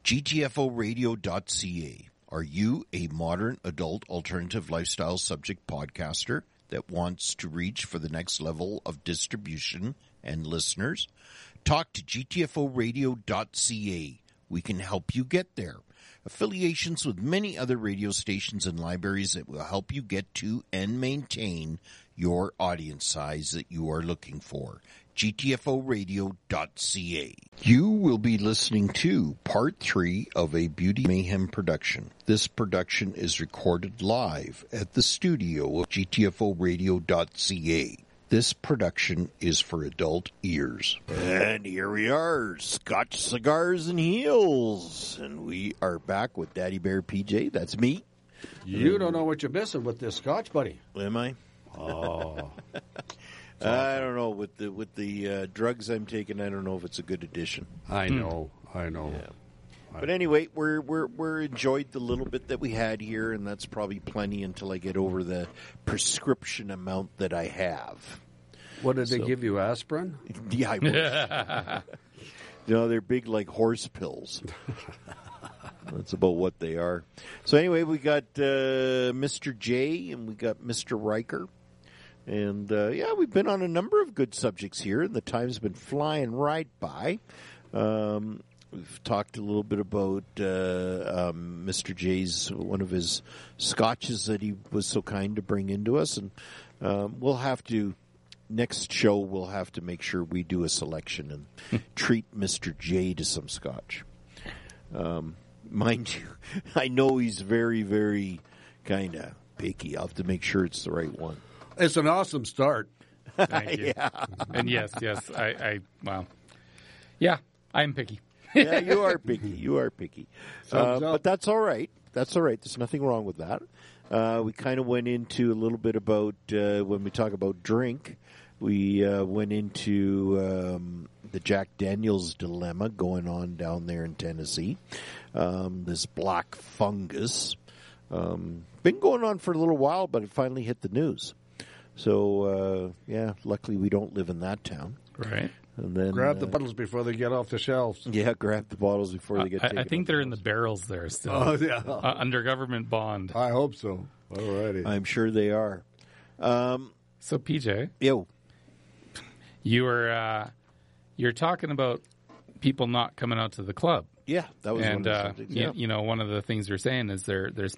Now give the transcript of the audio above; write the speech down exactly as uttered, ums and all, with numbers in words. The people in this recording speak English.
G T F O radio dot C A. Are you a modern adult alternative lifestyle subject podcaster that wants to reach for the next level of distribution and listeners? Talk to G T F O radio dot C A. We can help you get there. Affiliations with many other radio stations and libraries that will help you get to and maintain your audience size that you are looking for. G T F O radio dot C A. You will be listening to part three of a Beauty Mayhem production. This production is recorded live at the studio of G T F O radio dot C A. This production is for adult ears. And here we are, Scotch Cigars and Heels. And we are back with Daddy Bear P J. That's me. You um, don't know what you're missing with this Scotch, buddy. Am I? Oh. I don't know. With the with the uh, drugs I'm taking, I don't know if it's a good addition. I know. I know. Yeah. But anyway, we're we're we're enjoyed the little bit that we had here, and that's probably plenty until I get over the prescription amount that I have. What did so, they give you, aspirin? Yeah, I was. You know, they're big like horse pills. That's about what they are. So anyway, we got uh, Mister J and we got Mister Riker. And, uh, yeah, we've been on a number of good subjects here, and the time's been flying right by. Um, we've talked a little bit about uh, um, Mister J's, one of his scotches that he was so kind to bring into us. And um, we'll have to, next show, we'll have to make sure we do a selection and treat Mister J to some scotch. Um, mind you, I know he's very, very kind of picky. I'll have to make sure it's the right one. It's an awesome start. Thank you. Yeah. And yes, yes, I, I, well, yeah, I'm picky. Yeah, you are picky. You are picky. Uh, but that's all right. That's all right. There's nothing wrong with that. Uh, we kind of went into a little bit about, uh, when we talk about drink, we uh, went into um, the Jack Daniels dilemma going on down there in Tennessee. Um, this black fungus. Um, been going on for a little while, but it finally hit the news. So, uh, yeah, luckily we don't live in that town. Right. And then grab uh, the bottles before they get off the shelves. Yeah, grab the bottles before they get I, taken I think off they're the in the barrels there still. Oh, yeah. Uh, under government bond. I hope so. All righty. I'm sure they are. Um, so, P J. Yo. You were, uh, you're talking about people not coming out to the club. Yeah, that was and, one of the uh, subjects. you, Yeah. you know, one of the things you're saying is there, there's